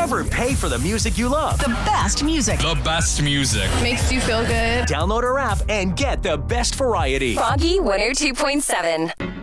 Never pay for the music you love. The best music. The best music. Makes you feel good. Download our app and get the best variety. Froggy 102.7.